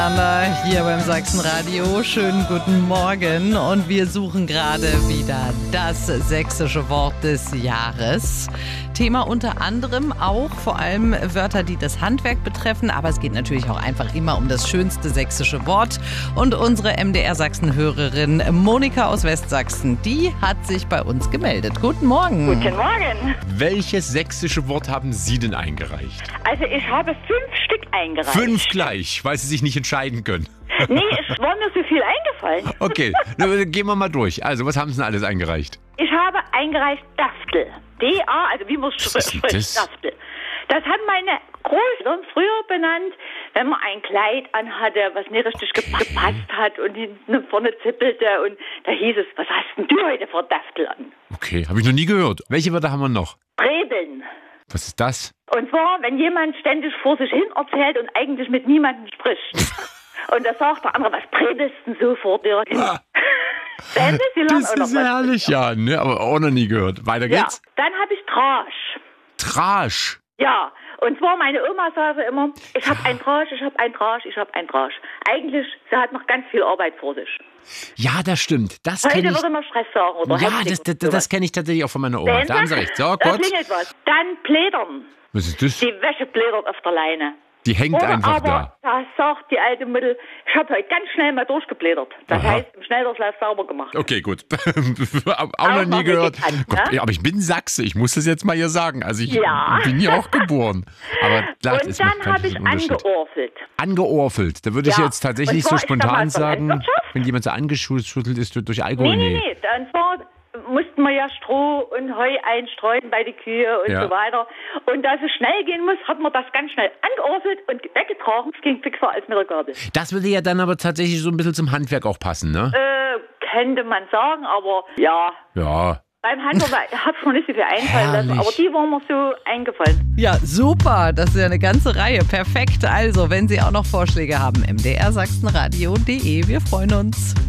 Anna hier beim Sachsenradio. Schönen guten Morgen. Und wir suchen gerade wieder das sächsische Wort des Jahres. Thema unter anderem auch vor allem Wörter, die das Handwerk betreffen. Aber es geht natürlich auch einfach immer um das schönste sächsische Wort. Und unsere MDR Sachsen-Hörerin Monika aus Westsachsen, die hat sich bei uns gemeldet. Guten Morgen. Guten Morgen. Welches sächsische Wort haben Sie denn eingereicht? Also ich habe 5 Stück eingereicht. 5 gleich, weil Sie sich nicht entscheiden können. Nee, es war mir so viel eingefallen. Okay, dann gehen wir mal durch. Also, was haben Sie denn alles eingereicht? Ich habe eingereicht Daftel. D-A, also wie man es Was ist denn spricht, das? Daftel. Das haben meine Großeltern früher benannt, wenn man ein Kleid anhatte, was nicht richtig gepasst hat und hinten vorne zippelte. Und da hieß es, was hast denn du heute für Daftel an? Okay, habe ich noch nie gehört. Welche Wörter haben wir noch? Brebeln. Was ist das? Und zwar, wenn jemand ständig vor sich hin erzählt und eigentlich mit niemandem spricht. Und da sagt der andere, was brebelst denn so vor dir hin? Sehen Sie, Sie lernen Das auch noch ist was. herrlich, ja, ne? Aber auch noch nie gehört. Weiter Ja, geht's. dann habe ich Trasch. Trasch. Ja, und zwar meine Oma sagte immer, ich habe ein Trasch, ich habe ein Trasch, ich habe ein Trasch. Eigentlich, sie hat noch ganz viel Arbeit vor sich. Ja, das stimmt. Das Heute kenne ich. würde man Stress sagen oder Ja, heftig das kenne ich tatsächlich auch von meiner Oma. Sehen Da haben Sie Sie? recht. So, Da kurz. klingelt was. Dann Plädern. Was ist das? Die Wäsche plädert auf der Leine. Die hängt Oder einfach aber, da sagt die alte Mutter, ich habe heute ganz schnell mal durchgeblättert. Das Aha. heißt, im Schnelldurchlauf sauber gemacht. da. Okay, gut. auch noch nie mal gehört. bekannt, Gott, ne? ja, aber ich bin Sachse. Ich muss das jetzt mal hier sagen. Also ich Ja. bin hier auch geboren. Aber klar, Und es dann macht keinen habe ich Unterschied. angeorfelt. Angeorfelt. Da würde ich Ja. jetzt tatsächlich Und so zwar, ich spontan sag mal, sagen, Landwirtschaft. wenn jemand so angeschüttelt ist durch Alkohol. Nee. Und zwar mussten wir ja Stroh und Heu einstreuen bei den Kühe und Ja. so weiter. Und da es schnell gehen muss, hat man das ganz schnell angeorfelt und weggetragen. Es ging fixer als mit der Gabel. Das würde ja dann aber tatsächlich so ein bisschen zum Handwerk auch passen, ne? Könnte man sagen, aber ja. Ja. Beim Handwerk habe ich mir nicht so viel einfallen lassen, Herrlich. aber die waren mir so eingefallen. Ja, super. Das ist ja eine ganze Reihe. Perfekt. Also, wenn Sie auch noch Vorschläge haben, mdrsachsenradio.de. Wir freuen uns.